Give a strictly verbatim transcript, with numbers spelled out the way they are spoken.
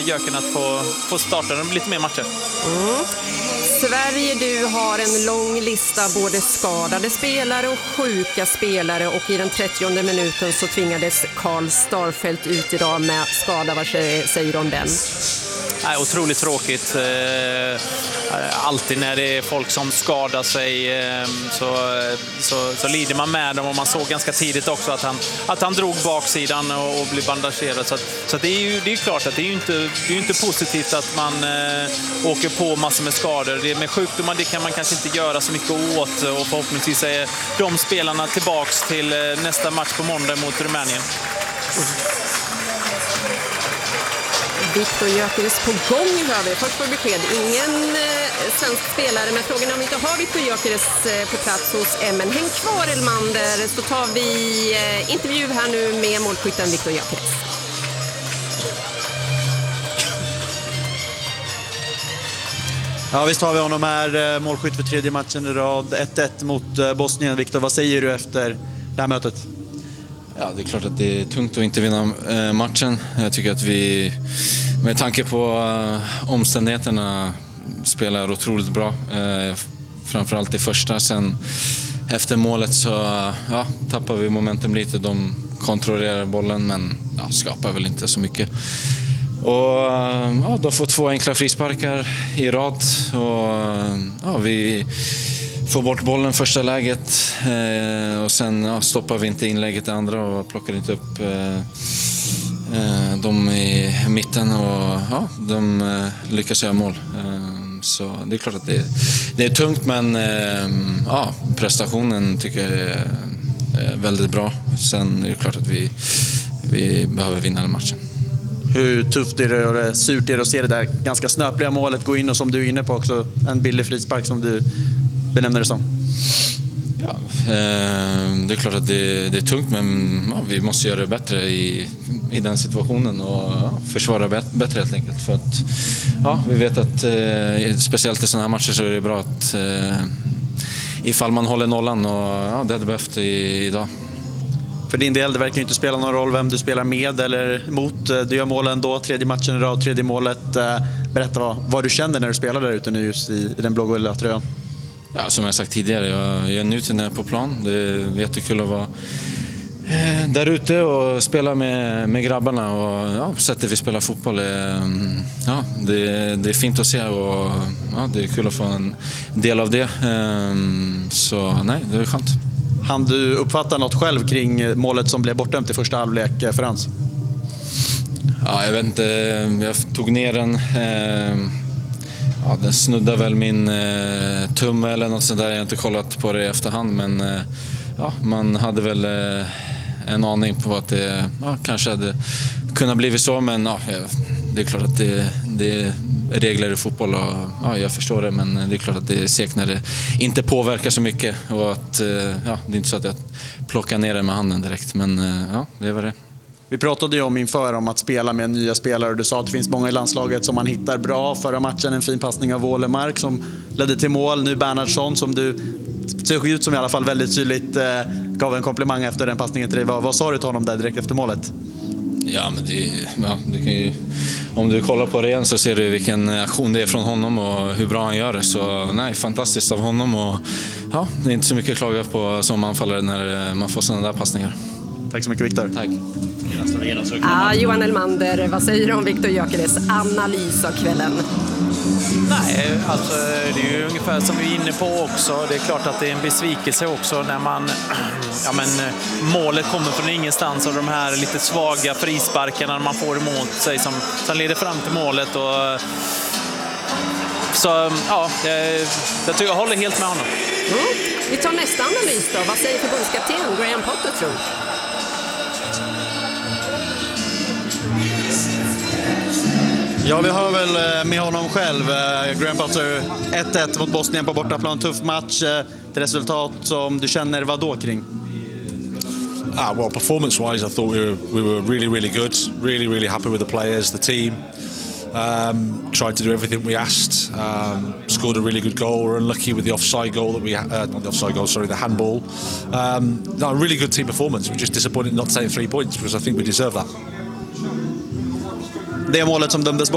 Jöken att få, få starta lite mer matcher. Mm. Sverige, du har en lång lista både skadade spelare och sjuka spelare, och i den trettionde minuten så tvingades Karl Starfelt ut idag med skada. Vad säger du om den? Nej, otroligt tråkigt. Alltid när det är folk som skadar sig så, så, så lider man med dem, och man såg ganska tidigt också att han, att han drog baksidan och, och blev bandagerad. Så, att, så att det är ju det är klart att det är ju inte, det är ju inte positivt att man äh, åker på massor med skador. Det med sjukdomar, det kan man kanske inte göra så mycket åt, och förhoppningsvis är de spelarna tillbaks till nästa match på måndag mot Rumänien. Viktor Gyökeres på gång hör vi. Först får besked. Ingen eh, svensk spelare, men frågan är om vi inte har Viktor Gyökeres eh, på plats hos M. Men häng kvar, Elmander, så tar vi eh, intervju här nu med målskytten Viktor Gyökeres. Ja, visst har vi honom här, målskytt för tredje matchen i rad, ett ett mot Bosnien. Viktor, vad säger du efter det här mötet? Ja, det är klart att det är tungt att inte vinna matchen. Jag tycker att vi, med tanke på omständigheterna, spelar otroligt bra. Framförallt i första. Sen efter målet så ja, tappar vi momentum lite. De kontrollerar bollen, men ja, skapar väl inte så mycket. Och ja, de får två enkla frisparkar i rad. Och ja, vi får bort bollen första läget, eh, och sen ja, stoppar vi inte inlägget i andra och plockar inte upp eh, eh, dem i mitten, och ja, de eh, lyckas göra mål. Eh, så det är klart att det, det är tungt, men eh, ja, prestationen tycker jag är, är väldigt bra. Sen är det klart att vi, vi behöver vinna den matchen. Hur tufft är det och det surt är det att se det där ganska snöpliga målet gå in, och som du är inne på också, en billig frispark som du benämner det som? Ja, eh, det är klart att det, det är tungt, men ja, vi måste göra det bättre i, i den situationen och ja, försvara bet, bättre helt enkelt. För att ja, vi vet att eh, speciellt i sådana här matcher så är det bra att eh, ifall man håller nollan, och ja, det hade behövt i, idag. För din del, det verkar inte spela någon roll vem du spelar med eller mot. Du gör målen då, tredje matchen i rad, tredje målet. Berätta vad, vad du känner när du spelar där ute nu just i, i den blågula tröjan. Ja, som jag sagt tidigare, jag, jag är njuter när jag är på plan. Det är jättekul att vara eh, där ute och spela med, med grabbarna. Och ja, sättet vi spelar fotboll är, ja, det, det är fint att se, och ja, det är kul att få en del av det. Eh, så nej, det är skönt. Han du uppfatta något själv kring målet som blev bortdömt i första halvlek för Hans? Ja, jag vet inte, jag tog ner den. Eh, ja, den snuddar väl min eh, tumme eller något sånt där. Jag har inte kollat på det i efterhand, men eh, ja, man hade väl eh, en aning på att det ja, kanske hade kunnat bli så, men ja, det är klart att det, det är regler i fotboll, och ja, jag förstår det, men det är klart att det är segt när det inte påverkar så mycket, och att ja, det är inte så att jag plockar ner det med handen direkt, men ja, det var det. Vi pratade ju om inför om att spela med nya spelare, och du sa att det finns många i landslaget som man hittar bra. Förra matchen en fin passning av Wålemark som ledde till mål. Nu Bernhardsson som du ser ut som i alla fall väldigt tydligt eh, gav en komplimang efter den passningen till dig. Vad, vad sa du till honom där direkt efter målet? Ja, men det, ja, det kan ju, om du kollar på det igen så ser du vilken aktion det är från honom och hur bra han gör det. Så nej, fantastiskt av honom, och ja, det är inte så mycket att klaga på som anfallare när man får sådana där passningar. Tack så mycket, Viktor. Tack. Ah, Johan Elmander, vad säger du om Viktor Gyökeres analys av kvällen? Nej, alltså det är ju ungefär som vi är inne på också. Det är klart att det är en besvikelse också när man, ja men målet kommer från ingenstans, och de här lite svaga frisparkarna man får emot sig som, som leder fram till målet. Och, så ja, jag, jag tror jag håller helt med honom. Mm. Vi tar nästa analys då. Vad säger förbundskapten Graham Potter, tror? Ja, vi har väl med honom själv. Graham Potter, ett ett mot Bosnien på bortaplan. Tuff match. Ett resultat som du känner vad då kring? Ah, well, performance-wise, I thought we were, we were really, really good. Really, really happy with the players, the team. Um, tried to do everything we asked. Um, scored a really good goal. We're unlucky with the offside goal that we uh, not the offside goal, sorry, the handball. Um, no, a really good team performance. We're just disappointed not to take three points because I think we deserve that. Det målet som dömdes bort